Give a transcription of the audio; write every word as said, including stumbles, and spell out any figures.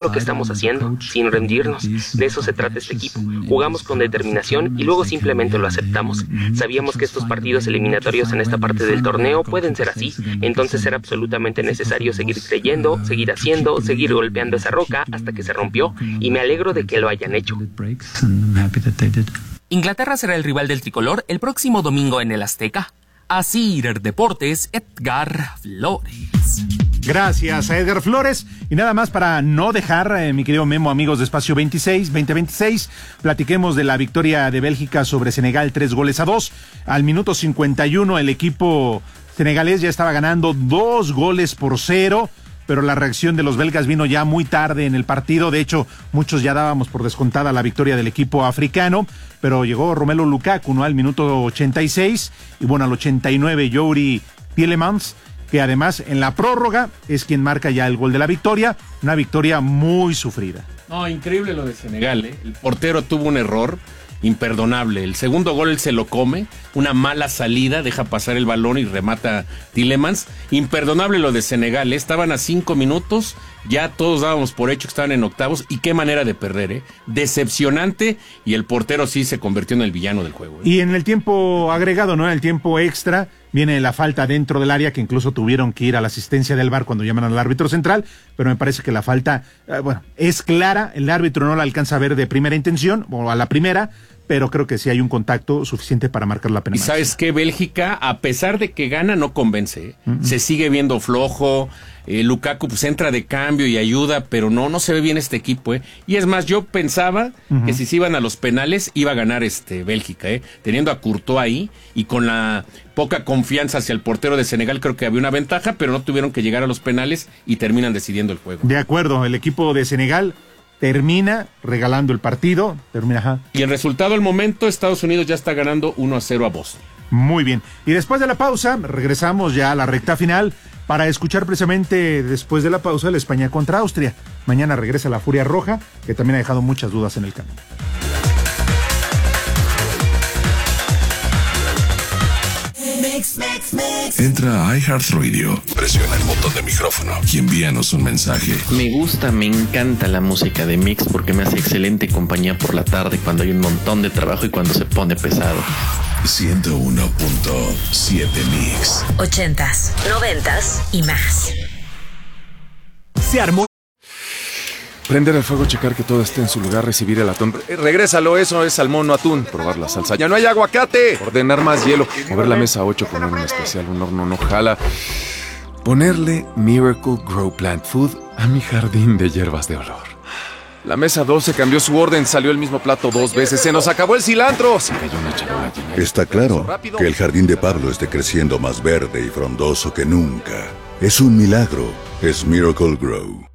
lo que estamos haciendo, sin rendirnos. De eso se trata este equipo. Jugamos con determinación y luego simplemente lo aceptamos. Sabíamos que estos partidos eliminatorios en esta parte del torneo pueden ser así, entonces era absolutamente necesario seguir creyendo, seguir haciendo, seguir golpeando esa roca hasta que se rompió, y me alegro de que lo hayan hecho. Inglaterra será el rival del tricolor el próximo domingo en el Azteca. Asir Deportes, Edgar Flores. Gracias a Edgar Flores. Y nada más para no dejar, eh, mi querido Memo, amigos de Espacio veintiséis, veinte veintiséis, platiquemos de la victoria de Bélgica sobre Senegal, tres goles a dos. Al minuto cincuenta y uno el equipo senegalés ya estaba ganando dos goles por cero, pero la reacción de los belgas vino ya muy tarde en el partido. De hecho, muchos ya dábamos por descontada la victoria del equipo africano, pero llegó Romelu Lukaku, ¿no?, al minuto ochenta y seis, y bueno, al ochenta y nueve Youri Tielemans, que además en la prórroga es quien marca ya el gol de la victoria, una victoria muy sufrida. No, increíble lo de Senegal, ¿eh? El portero tuvo un error imperdonable. El segundo gol él se lo come, una mala salida, deja pasar el balón y remata Tielemans. Imperdonable lo de Senegal, ¿eh? Estaban a cinco minutos, ya todos dábamos por hecho que estaban en octavos, y qué manera de perder, ¿eh? Decepcionante, y el portero sí se convirtió en el villano del juego, ¿eh? Y en el tiempo agregado, ¿no?, en el tiempo extra, viene la falta dentro del área, que incluso tuvieron que ir a la asistencia del V A R cuando llaman al árbitro central, pero me parece que la falta, eh, bueno, es clara, el árbitro no la alcanza a ver de primera intención, o a la primera, pero creo que sí hay un contacto suficiente para marcar la pena. Y sabes qué, Bélgica, a pesar de que gana, no convence, ¿eh? Uh-huh. Se sigue viendo flojo. eh, Lukaku pues entra de cambio y ayuda, pero no, no se ve bien este equipo, ¿eh? Y es más, yo pensaba uh-huh. que si se iban a los penales iba a ganar este Bélgica, ¿eh? Teniendo a Courtois ahí y con la poca confianza hacia el portero de Senegal, creo que había una ventaja, pero no tuvieron que llegar a los penales y terminan decidiendo el juego. De acuerdo, el equipo de Senegal termina regalando el partido, termina, ajá. Y el resultado al momento, Estados Unidos ya está ganando uno a cero a Boston. Muy bien. Y después de la pausa, regresamos ya a la recta final para escuchar precisamente después de la pausa la España contra Austria. Mañana regresa la Furia Roja, que también ha dejado muchas dudas en el camino. Entra a iHeartRadio, presiona el botón de micrófono y envíanos un mensaje. Me gusta, me encanta la música de Mix porque me hace excelente compañía por la tarde cuando hay un montón de trabajo y cuando se pone pesado. ciento uno punto siete Mix. Ochentas, noventas y más. Se armó. Prender el fuego, checar que todo esté en su lugar, recibir el atún. Eh, regrésalo, eso es salmón, no atún. Probar la salsa. ¡Ya no hay aguacate! Ordenar más hielo. Mover la mesa a ocho con un especial, un horno no jala. Ponerle Miracle Grow Plant Food a mi jardín de hierbas de olor. La mesa doce cambió su orden, salió el mismo plato dos veces. ¡Se nos acabó el cilantro! Se cayó una charola llena de... Está claro que el jardín de Pablo esté creciendo más verde y frondoso que nunca. Es un milagro. Es Miracle Grow.